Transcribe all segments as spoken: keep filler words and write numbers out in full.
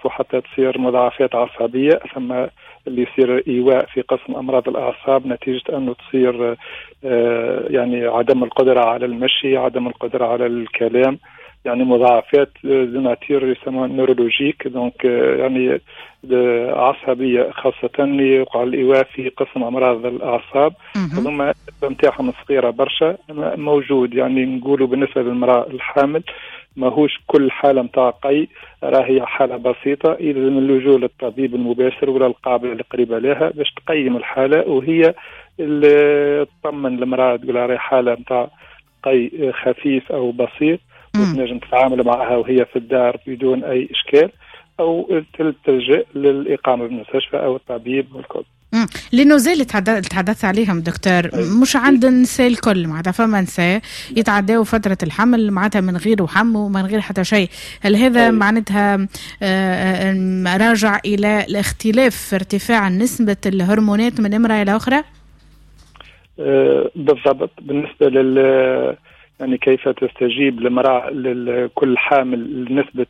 وحتى تصير مضاعفات عصبية. ثم اللي يصير إيواء في قسم أمراض الأعصاب نتيجة أنه تصير يعني عدم القدرة على المشي، عدم القدرة على الكلام، يعني مضاعفات دو ناتير يسمى نيرولوجيك، دونك يعني عصبية، خاصة يقع الإيواء في قسم أمراض الأعصاب. هذوما نتاعهم صغيرة برشا موجود، يعني نقولوا بالنسبة للمرأة الحامل ماهوش كل حالة متاع قي راهي حالة بسيطة، إذا من اللجوء للطبيب المباشر ولا القابلة اللي قريبة لها باش تقيم الحالة، وهي اللي تطمن المرأة تقول راهي حالة متاع قي خفيف أو بسيط وتنجم تتعامل معها وهي في الدار بدون أي إشكال، أو تلجأ للإقامة بالمستشفى أو الطبيب والكل. لأنه زي اللي تحدث عليهم دكتور مش عند النساء الكل، معناتها فما نساء يتعداوا فترة الحمل معناتها من غير وحم ومن غير حتى شيء. هل هذا معناتها راجع إلى الاختلاف في ارتفاع نسبة الهرمونات من امرأة إلى أخرى؟ بالضبط. بالنسبة لل يعني كيف تستجيب لمرأة لكل حامل لنسبة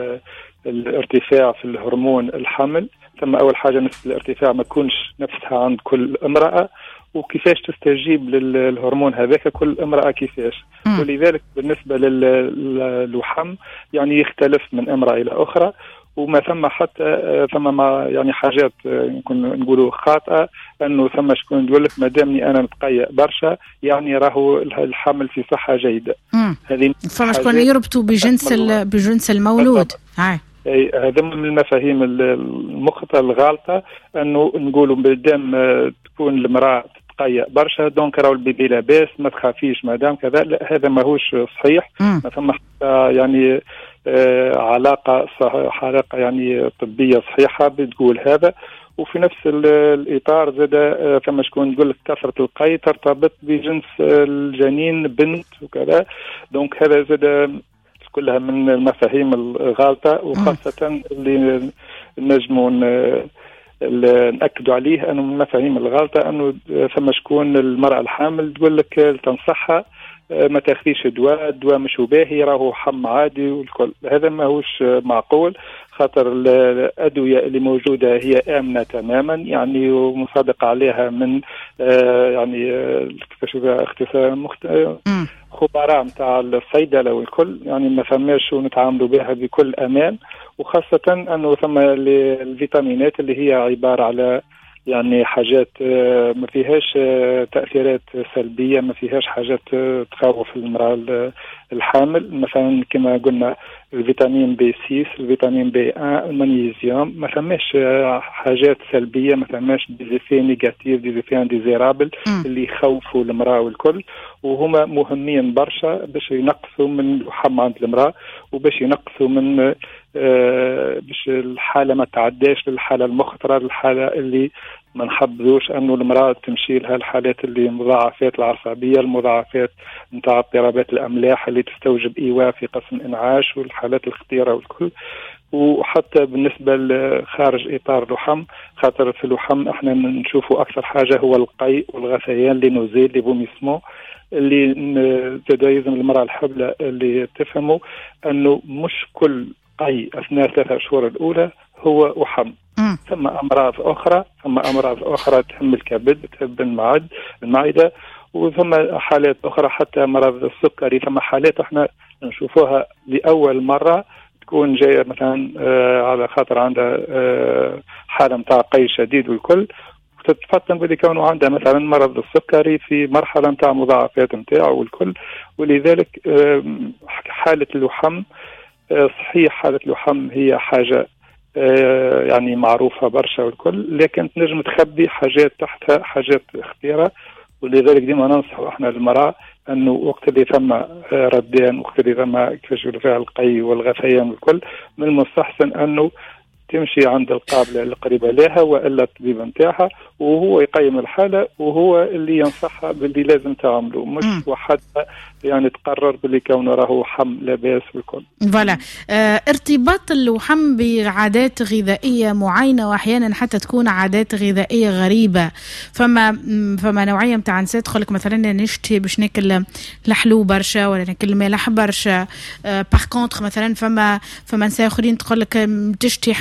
الارتفاع في الهرمون الحمل، ثم أول حاجة نسبة الارتفاع ما تكونش نفسها عند كل امرأة، وكيفاش تستجيب للهرمون هذاك كل امرأة كيفاش. م. ولذلك بالنسبة للوحم يعني يختلف من امرأة إلى أخرى، وما ثم حتى ثم ما يعني حاجات يمكن نقولوا خاطئة، انه ثم شكون يقول لك ما دامني انا متقيأ برشا يعني راهو الحمل في صحة جيدة. هذه فما شكون يربطوا بجنس بجنس المولود. هاي اي هذا من المفاهيم المخطئة الغالطة، انه نقولوا بدام تكون المرأة تتقيأ برشا دونك راهو البيبي لاباس ما تخافيش مادام كذا. لا، هذا ماهوش صحيح. ما ثم يعني آه علاقة صح علاقة يعني طبية صحيحة بتقول هذا. وفي نفس الإطار زاد آه كما شكون يقول لك كثرة القي ترتبط بجنس الجنين بنت وكذا، دونك هذا زاد كلها من المفاهيم الغالطة، وخاصة اللي نجموا نأكدوا عليه أنه من المفاهيم الغالطة أنه ثم شكون المرأة الحامل تقول لك تنصحها ما تاخذيش دواء، الدواء مش باهي راهو حم عادي والكل. هذا ما هوش معقول، خاطر الأدوية اللي موجودة هي آمنة تماما يعني ومصادقة عليها من آه يعني كيفاش اختصار مخت... خبراء متاع الصيدلة والكل، يعني ما فماش ونتعاملوا بها بكل أمان. وخاصة أنه ثم الفيتامينات اللي هي عبارة على يعني حاجات ما فيهاش تأثيرات سلبية، ما فيهاش حاجات تخوف المرأة الحامل، مثلا كما قلنا الفيتامين بي ستة، الفيتامين بي واحد، المغنيسيوم، ما فماش حاجات سلبية، ما فماش ديزيفي نيجاتيف ديزيفي انديزيرابل اللي يخوفوا المرأة والكل. وهما مهمين برشا باش ينقصوا من الوحم عند المرأة وباش ينقصوا من آه باش الحالة ما تعداش للحالة المخطرة، الحالة اللي ما نحبذوش أنه المرأة تمشي لها الحالات اللي مضاعفات العصبية، المضاعفات نتاع اضطرابات الأملاح اللي تستوجب إيواء في قسم إنعاش والحالات الخطيرة والكل. وحتى بالنسبة لخارج إطار اللحم، خاطر في اللحم احنا نشوفوا أكثر حاجة هو القي والغثيان لي نوزيل لي فوميسمون، اللي تدايزم المرأة الحبلة اللي تفهموا أنه مش كل قي أثناء ثلاثة أشهر الأولى هو وحم. ثم أمراض أخرى ثم أمراض أخرى تهم الكبد، تهم المعد المعدة، وثم حالات أخرى حتى مرض السكري. ثم حالات احنا نشوفوها لأول مرة تكون جاية مثلا آه على خاطر عندها آه حالة متاع قي شديد والكل، تتفطن بدي كونه عندها مثلا مرض السكري في مرحلة متاع مضاعفات متاعه والكل. ولذلك آه حالة اللحم آه صحيح حالة اللحم هي حاجة آه يعني معروفة برشا والكل، لكن تنجم تخبي حاجات تحتها حاجات خطيرة. ولذلك ديما ننصح احنا المرأة انه وقت اللي ثم ردان، وقت اللي ثم كيفاش يقولوا فيها القي والغثيان والكل، من المستحسن انه تمشي عند القابلة القريبة لها والا الطبيب نتاعها، وهو يقيم الحالة وهو اللي ينصحها باللي لازم تعمله، مش وحدها يعني تقرر باللي كونه راهو حم لاباس والكل. فوالا اه ارتباط اللحم بعادات غذائية معينة، واحيانا حتى تكون عادات غذائية غريبة. فما فما نوعية متاع نساء تقولك مثلا نشتي باش ناكل الحلو برشا ولا ناكل مالح برشا. اه باغ كونتر مثلا فما فما نساء اخرين تقولك تشتي